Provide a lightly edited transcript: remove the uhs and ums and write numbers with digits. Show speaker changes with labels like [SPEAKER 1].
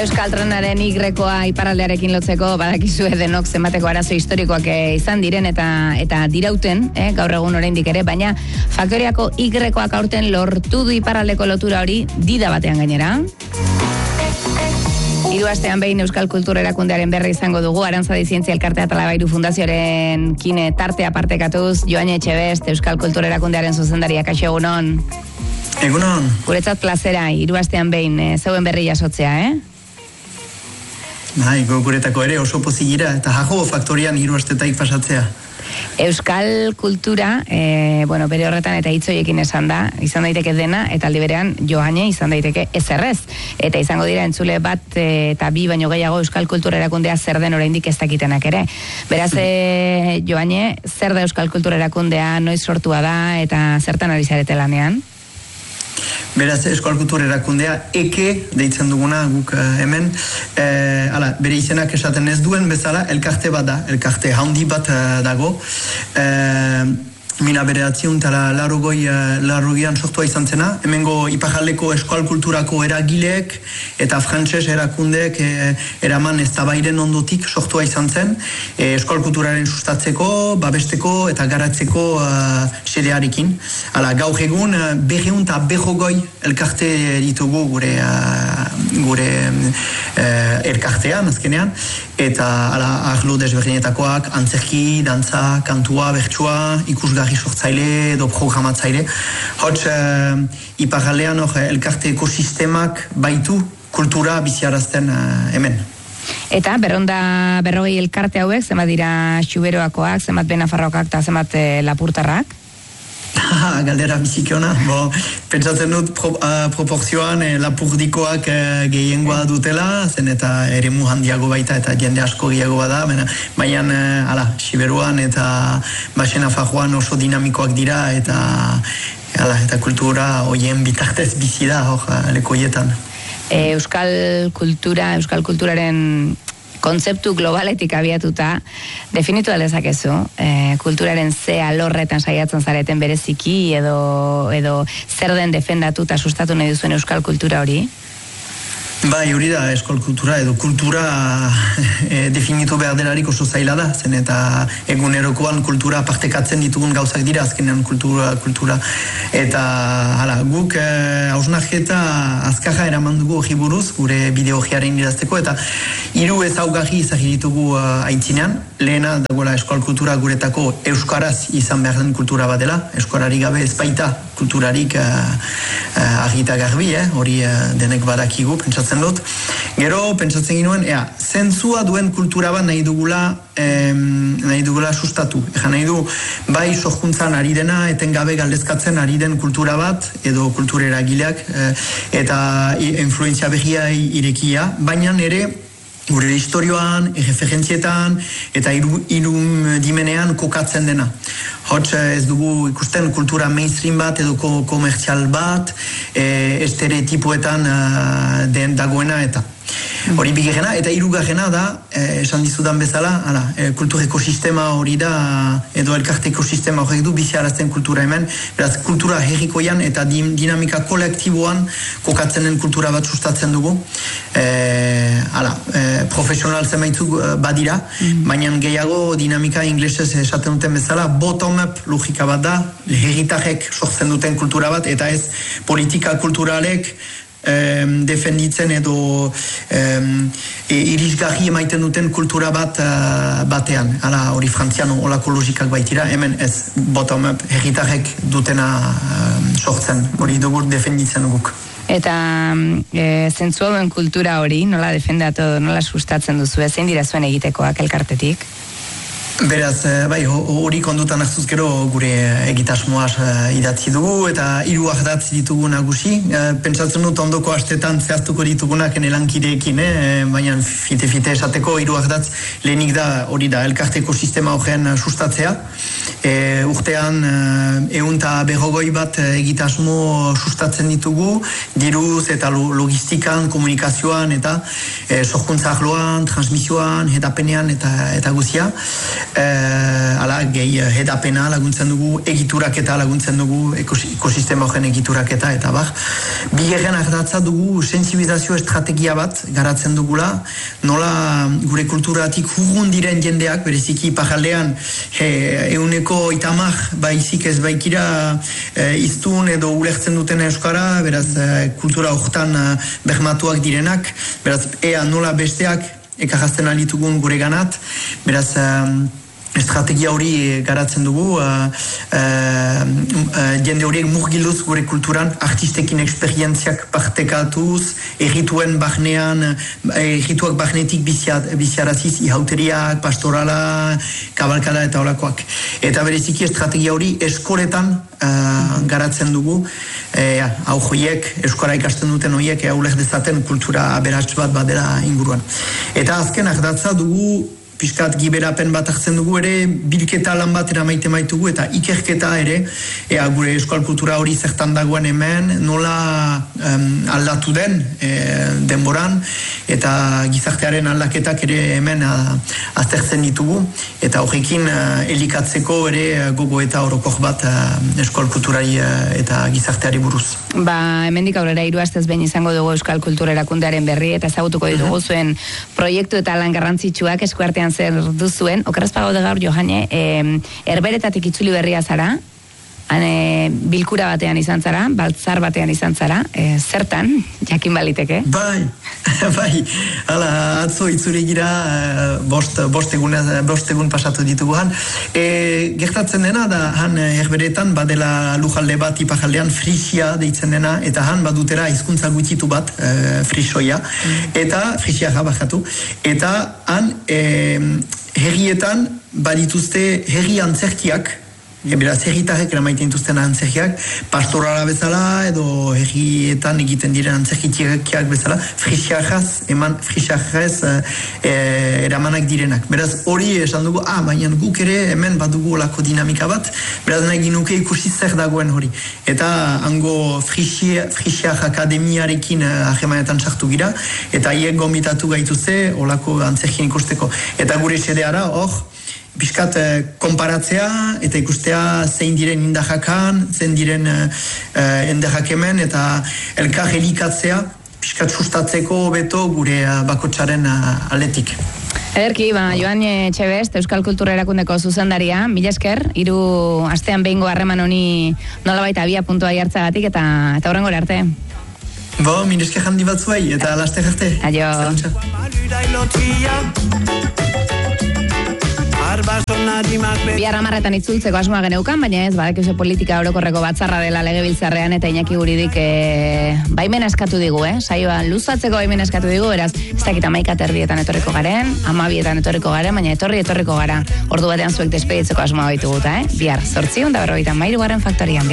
[SPEAKER 1] Euskal Trenaren Y-koa iparraldearekin lotzeko badakizue denok zenbateko arazo historikoak izan diren eta dirauten, gaur egun oraindik ere, baina faktoriako Y-koak aurten lortu du iparraldeko lotura hori dida batean gainera. 3 astean behin Euskal Kultura Erakundearen berri izango dugu, Arantzadi Zientzia Elkartea eta Labairu Fundazioaren kine tartea partekatuz, Joane Etxebest, Euskal Kultura Erakundearen zuzendaria, kaixo egunon.
[SPEAKER 2] Egunon.
[SPEAKER 1] Guretzat plazera, 3 astean behin, zeuen berri jasotzea,
[SPEAKER 2] Bai, guretako ere oso pozigira, eta jago faktorian 3 astetaik pasatzea.
[SPEAKER 1] Euskal kultura, bere horretan eta hitzoiekin izan daiteke dena, eta aldi berean Joane izan daiteke ezerrez. Eta izango dira entzule bat eta 2 baino gehiago Euskal Kultura Erakundea zer den oraindik ez dakitenak ere. Beraz, Joane, zer da Euskal Kultura Erakundea, noiz sortua da, eta zertan ari zarete lanean?
[SPEAKER 2] Beraz, Euskal Kultura Erakundea eke deitzen duguna guk hemen, bere izenak esaten ez duen bezala elkarte bat da, elkarte handi bat dago. Mila bereatziun eta larrogian sortua izan zena. Hemengo iparraldeko Euskal Kulturako eragileek eta frantses erakundeek eraman eztabairen ondotik sortua izan zen. Euskal Kulturaren sustatzeko, babesteko eta garatzeko xedearekin. Gaur egun 250 elkarte ditugu gure elkartean azkenean. Eta arlo desberdinetakoak, antzerki, dantza, kantua, bertsua, ikusgarri sortzaile edo programatzaile. Hots, iparraldean elkarte ekosistemak baitu kultura biziarazten hemen.
[SPEAKER 1] Eta, 250 elkarte hauek, zenbat dira Xuberoakoak, zenbat Benafarroakak eta zenbat Lapurtarrak?
[SPEAKER 2] Galdera bizikiona. Pentsatzen dut proporzioan Lapurdikoak gehiengoa dutela, zen eta eremu handiago baita eta jende asko gehiago bada, baina Siberuan eta Benafarroan oso dinamikoak dira eta kultura hoien bitartez bizi da lekoietan.
[SPEAKER 1] Euskal kulturaren kontzeptu globaletik abiatuta, definitu dezakezu, kulturaren ze alorretan saiatzen zareten bereziki edo zer den defendatu eta sustatu nahi duzuen euskal kultura hori?
[SPEAKER 2] Bai, hori da, euskal kultura edo kultura definitu behar delarik oso zaila da, zen eta egunerokoan kultura partekatzen ditugun gauzak dira, azkenean kultura. Eta guk hausnarketa azkarra eraman dugu hori buruz, gure bideogiaren idazteko, eta 3 ezaugarri izagir ditugu aintzinean. Lehena dagoela euskal kultura guretako euskaraz izan behar den kultura bat dela, euskarari gabe ez baita kulturarik argita garbi, hori denek badakigu, pentsatzen dut. Gero, pentsatzen ginuen, zentzua duen kultura bat nahi dugula sustatu. Nahi du, bai sorkuntzan ari dena, etengabe galdezkatzen ari den kultura bat, edo kultura eragileak, eta influentzia behia irekia, baina ere, gure historioan, referentzietan, eta hiru dimenean kokatzen dena. Hots ez dugu ikusten kultura mainstream bat edo komertzial bat, estereotipoetan dagoena eta. Hori bigarrena, eta 3. da, esan dizudan bezala, kultura ekosistema hori da, edo elkarte ekosistema horrek du biziarazten kultura hemen, beraz kultura herrikoian eta dinamika kolektiboan kokatzen den kultura bat sustatzen dugu. Profesional zenbaitzuk badira, baina gehiago dinamika inglesez esaten duten bezala, bottom-up logika bat da, herritarrek sortzen duten kultura bat, eta ez politika kulturalek defenditzen edo irisgarri emaiten duten kultura batean. Hori frantziano olako logikak baitira, hemen ez bottom-up herritarrek dutena sortzen, hori dugu defenditzen guk.
[SPEAKER 1] Eta zentzua duen kultura hori, nola defendatu, nola sustatzen duzu, zein dira zuen egitekoak elkartetik?
[SPEAKER 2] Beraz, hori kondutan hartzuz gero gure egitasmoaz idatzi dugu eta 3 ardatz ditugu nagusi. Pentsatzen dut ondoko astetan zehaztuko ditugunak elankideekin, baina fite esateko 3 ardatz lehenik da hori da elkarteko sistema horren sustatzea. Urtean 150 bat egitasmo sustatzen ditugu, diruz eta logistikan, komunikazioan eta sorkuntza arloan, transmisioan, edapenean eta guzia. ala, gehi hedapena laguntzen dugu, egituraketa laguntzen dugu, ekosistema horren egituraketa, eta bar. Bigarren ardatza dugu sensibilizazio estrategia bat garatzen dugula, nola gure kulturatik hurrun diren jendeak, bereziki pajaldean, euneko itamak baizik ez baikira iztun edo ulertzen duten euskara, beraz kultura horretan bermatuak direnak, beraz ea nola besteak ekajazten alitugun gure ganat, beraz estrategia hori garatzen dugu, jende horiek murgiluz gure kulturan, artistekin esperientziak partekatuz, errituen bahnean, errituak bahnetik biziaraziz, ihauteriak, pastorala, kabalkada eta olakoak. Eta bereziki estrategia hori eskoletan garatzen dugu, hau joiek, euskara ikasten duten horiek, haulek dezaten kultura aberats bat badela inguruan. Eta azken ardatza dugu, piskat giberapen bat hartzen dugu ere, bilketa lan bat eramaite maitugu eta ikerketa ere, gure euskal kultura hori zertan dagoen hemen, nola aldatu den denboran, eta gizartearen aldaketak ere hemen aztertzen ditugu, eta horrekin elikatzeko ere gogo eta orokor bat euskal kulturari eta gizarteari buruz.
[SPEAKER 1] Hemendik aurrera 3 astez behin izango dugu euskal kultura erakundearen berri, eta ezagutuko ditugu zuen proiektu eta lan garrantzitsuak eskuartean zer duzuen. Okerraz pagaude gaur, Johane, Herberetatik itzuli berria zara, bilkura batean izan zara, baltzar batean izan zara, zertan, jakin baliteke?
[SPEAKER 2] Bai, hala, atzo itzuri gira, bost egun pasatu ditugu han. Gertatzen dena, da han Herberetan badela lujalde bat ipajaldean frisia deitzen dena, eta han badutera hizkuntza gutxitu bat, frisoia, eta frisia jabajatu, eta han herrietan badituzte herri antzerkiak, beraz, herritarrek eramaiten dituzten antzerkiak, pastorala bezala, edo herrietan egiten diren antzerkiak bezala, frisiarraz eramanak direnak. Beraz, hori esan dugu, baina guk ere hemen badugu olako dinamika bat, beraz nahi ginuke ikusi zer dagoen hori. Eta hango frisiar akademiarekin ahemanetan sartu gira, eta hiek gomitatu gaituzte olako antzerkien ikusteko. Eta gure sedeara, hor, piskat konparatzea eta ikustea zein diren indajakan, zein diren endajakemen eta elkar elikatzea piskat sustatzeko beto gure bakotsaren aletik.
[SPEAKER 1] Ederki, Joan Etxebest, Euskal Kultura Erakundeko zuzendaria, mila esker, 3 astean behingo harreman honi nolabait abia puntua jartzagatik eta horrengora arte.
[SPEAKER 2] Mila esker handi bat zuai eta laste arte.
[SPEAKER 1] Aio. Bihar 10:00 itzultzeko asmoa geneukan, baina ez, badakizu politika orokorreko batzarra dela legebiltzarrean eta Iñaki Guridik baimena eskatu digu, saioa luzatzeko baimena eskatu digu, beraz, ez dakit 11:30 etorriko garen, 12:00 etorriko garen, baina etorriko gara. Ordu batean zuek despeditzeko asmoa baitugu, bihar 8:43 faktorian.